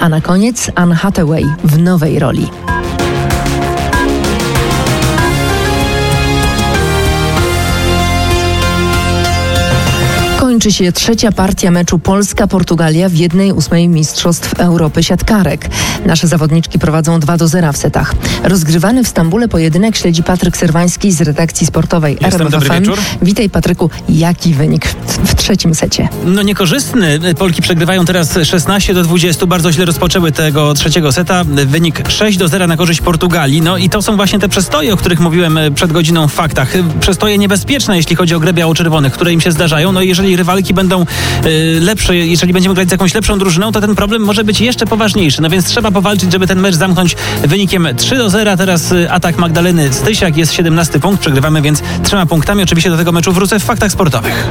A na koniec Anne Hathaway w nowej roli. Kończy się trzecia partia meczu Polska-Portugalia w 1/8 Mistrzostw Europy siatkarek. Nasze zawodniczki prowadzą 2-0 w setach. Rozgrywany w Stambule pojedynek śledzi Patryk Serwański z redakcji sportowej RMF FM. Witaj, Patryku. Jaki wynik w trzecim secie? No niekorzystny. Polki przegrywają teraz 16-20. Bardzo źle rozpoczęły tego trzeciego seta. Wynik 6-0 na korzyść Portugalii. No i to są właśnie te przestoje, o których mówiłem przed godziną w faktach. Przestoje niebezpieczne, jeśli chodzi o grę biało-czerwonych, które im się zdarzają. No i jeżeli rywalki będą lepsze, jeżeli będziemy grać z jakąś lepszą drużyną, to ten problem może być jeszcze poważniejszy. No więc trzeba powalczyć, żeby ten mecz zamknąć wynikiem 3-0. Teraz atak Magdaleny Stysiak, jest 17 punkt. Przegrywamy więc 3 punktami. Oczywiście do tego meczu wrócę w faktach sportowych.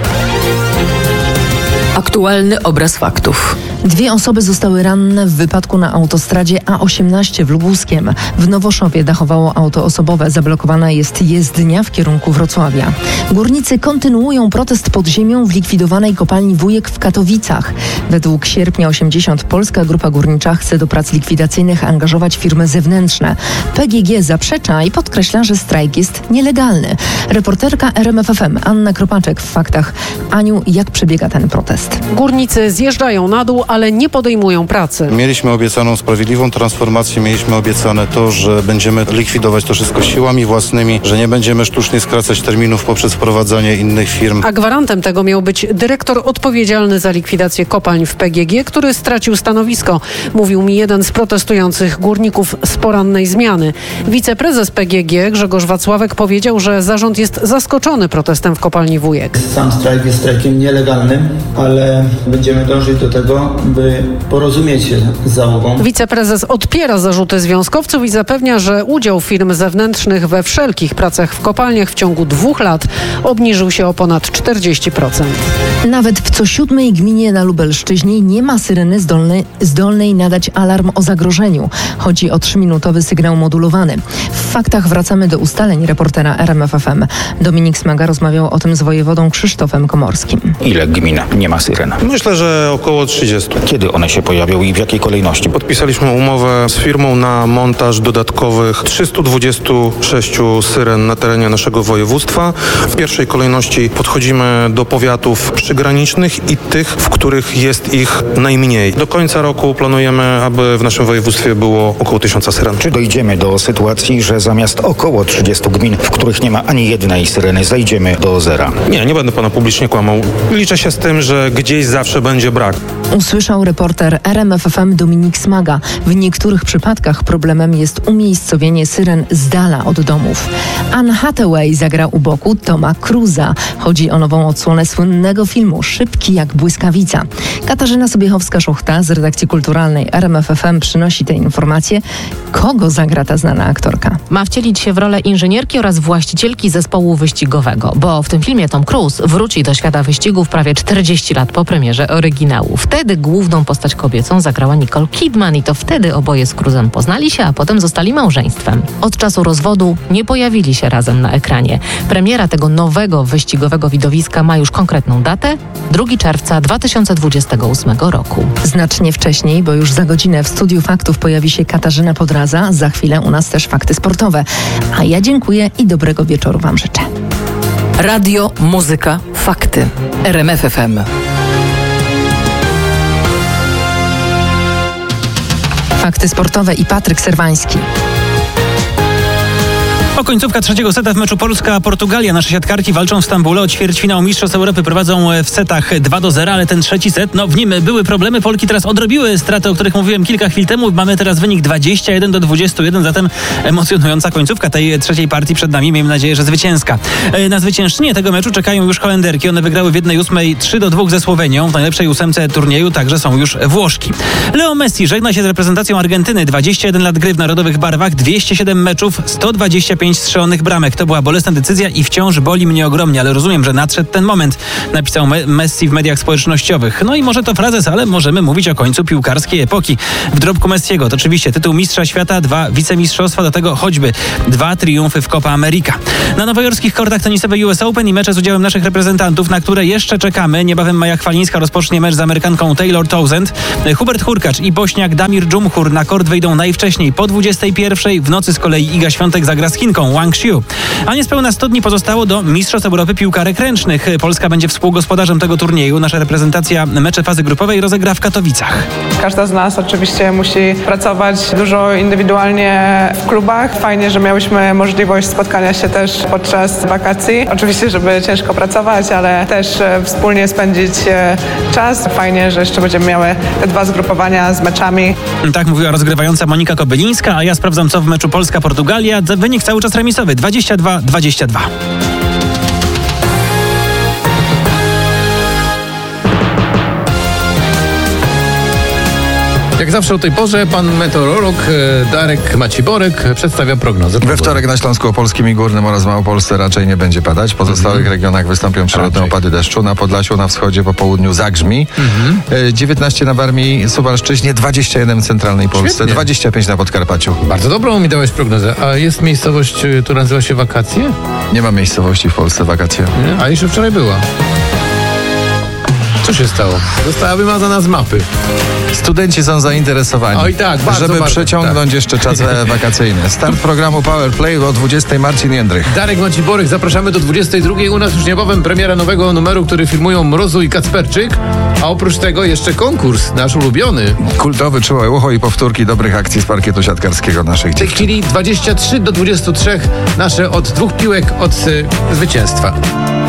Aktualny obraz faktów. 2 osoby zostały ranne w wypadku na autostradzie A18 w Lubuskiem. W Nowoszowie dachowało auto osobowe. Zablokowana jest jezdnia w kierunku Wrocławia. Górnicy kontynuują protest pod ziemią w likwidowanej kopalni Wujek w Katowicach. Według Sierpnia 80 Polska Grupa Górnicza chce do prac likwidacyjnych angażować firmy zewnętrzne. PGG zaprzecza i podkreśla, że strajk jest nielegalny. Reporterka RMF FM Anna Kropaczek w faktach. Aniu, jak przebiega ten protest? Górnicy zjeżdżają na dół, ale nie podejmują pracy. Mieliśmy obiecaną sprawiedliwą transformację, mieliśmy obiecane to, że będziemy likwidować to wszystko siłami własnymi, że nie będziemy sztucznie skracać terminów poprzez wprowadzanie innych firm. A gwarantem tego miał być dyrektor odpowiedzialny za likwidację kopalń w PGG, który stracił stanowisko. Mówił mi jeden z protestujących górników z porannej zmiany. Wiceprezes PGG Grzegorz Wacławek powiedział, że zarząd jest zaskoczony protestem w kopalni Wujek. Sam strajk jest strajkiem nielegalnym, ale będziemy dążyć do tego, by porozumieć się z załogą. Wiceprezes odpiera zarzuty związkowców i zapewnia, że udział firm zewnętrznych we wszelkich pracach w kopalniach w ciągu 2 lat obniżył się o ponad 40%. Nawet w co 7 gminie na Lubelszczyźnie nie ma syreny zdolnej nadać alarm o zagrożeniu. Chodzi o 3-minutowy sygnał modulowany. W faktach wracamy do ustaleń reportera RMF FM. Dominik Smaga rozmawiał o tym z wojewodą Krzysztofem Komorskim. Ile gmin nie ma syren? Myślę, że około 30. Kiedy one się pojawią i w jakiej kolejności? Podpisaliśmy umowę z firmą na montaż dodatkowych 326 syren na terenie naszego województwa. W pierwszej kolejności podchodzimy do powiatów przygranicznych i tych, w których jest ich najmniej. Do końca roku planujemy, aby w naszym województwie było około 1000 syren. Czy dojdziemy do sytuacji, że zamiast około 30 gmin, w których nie ma ani jednej syreny, zejdziemy do zera? Nie będę pana publicznie kłamał. Liczę się z tym, że gdzieś zawsze będzie brak. Usłyszał reporter RMF FM Dominik Smaga. W niektórych przypadkach problemem jest umiejscowienie syren z dala od domów. Anne Hathaway zagra u boku Toma Cruza. Chodzi o nową odsłonę słynnego filmu Szybki jak błyskawica. Katarzyna Sobiechowska-Szuchta z redakcji kulturalnej RMF FM przynosi te informacje. Kogo zagra ta znana aktorka? Ma wcielić się w rolę inżynierki oraz właścicielki zespołu wyścigowego, bo w tym filmie Tom Cruise wróci do świata wyścigów prawie 40 lat po premierze oryginału. Wtedy główną postać kobiecą zagrała Nicole Kidman i to wtedy oboje z Cruzem poznali się, a potem zostali małżeństwem. Od czasu rozwodu nie pojawili się razem na ekranie. Premiera tego nowego wyścigowego widowiska ma już konkretną datę, 2 czerwca 2028 roku. Znacznie wcześniej, bo już za godzinę w Studiu Faktów pojawi się Katarzyna Podraza. Za chwilę u nas też fakty sportowe. A ja dziękuję i dobrego wieczoru Wam życzę. Radio, muzyka, fakty. RMF FM. Fakty sportowe i Patryk Serwański. Końcówka trzeciego seta w meczu Polska-Portugalia. Nasze siatkarki walczą w Stambule o ćwierćfinał Mistrzostw Europy. Prowadzą w setach 2-0, ale ten trzeci set, w nim były problemy. Polki teraz odrobiły straty, o których mówiłem kilka chwil temu. Mamy teraz wynik 21-21, zatem emocjonująca końcówka tej trzeciej partii przed nami. Miejmy nadzieję, że zwycięska. Na zwyciężczynię tego meczu czekają już Holenderki. One wygrały w 1/8 3-2 ze Słowenią. W najlepszej 8 turnieju także są już Włoszki. Leo Messi żegna się z reprezentacją Argentyny. 21 lat gry w narodowych barwach, 207 meczów, 125 25 strzelonych bramek. To była bolesna decyzja i wciąż boli mnie ogromnie, ale rozumiem, że nadszedł ten moment, napisał Messi w mediach społecznościowych. No i może to frazes, ale możemy mówić o końcu piłkarskiej epoki. W dorobku Messiego to oczywiście tytuł mistrza świata, 2 wicemistrzostwa, do tego choćby 2 triumfy w Copa America. Na nowojorskich kortach tenisowe US Open i mecze z udziałem naszych reprezentantów, na które jeszcze czekamy. Niebawem Maja Chwalińska rozpocznie mecz z Amerykanką Taylor Townsend. Hubert Hurkacz i Bośniak Damir Dżumhur na kort wyjdą najwcześniej po 21:00. W nocy z kolei Iga Świątek zagra z Chinką Wang Xiu. A niespełna 100 dni pozostało do Mistrzostw Europy piłkarek ręcznych. Polska będzie współgospodarzem tego turnieju. Nasza reprezentacja mecze fazy grupowej rozegra w Katowicach. Każda z nas oczywiście musi pracować dużo indywidualnie w klubach. Fajnie, że miałyśmy możliwość spotkania się też podczas wakacji. Oczywiście, żeby ciężko pracować, ale też wspólnie spędzić czas. Fajnie, że jeszcze będziemy miały te 2 zgrupowania z meczami. Tak mówiła rozgrywająca Monika Kobylińska, a ja sprawdzam, co w meczu Polska-Portugalia. Wynik cały czas remisowy, 22-22. Jak zawsze o tej porze pan meteorolog Darek Maciborek przedstawia prognozę. We wtorek na Śląsku Opolskim i Górnym oraz Małopolsce raczej nie będzie padać. W pozostałych regionach wystąpią przelotne opady deszczu. Na Podlasiu, na wschodzie, po południu zagrzmi. 19 na Warmii, Suwalszczyźnie, 21 w centralnej Polsce, Świetnie. 25 na Podkarpaciu. Bardzo dobrą mi dałeś prognozę. A jest miejscowość, która nazywa się Wakacje? Nie ma miejscowości w Polsce wakacje. Nie? A jeszcze wczoraj była. Co się stało? Została wymazana z mapy. Studenci są zainteresowani, Oj tak, bardzo, żeby bardzo, przeciągnąć jeszcze czas wakacyjny. Start programu Power Play o 20:00 Marcin Jędrych. Darek Maciborek, zapraszamy do 22:00. U nas już niebawem premiera nowego numeru, który filmują Mrozu i Kacperczyk. A oprócz tego jeszcze konkurs, nasz ulubiony. Kultowy Czułe ucho i powtórki dobrych akcji z parkietu siatkarskiego naszych W tej dziewczyn. chwili 23-23 nasze od 2 piłek od zwycięstwa.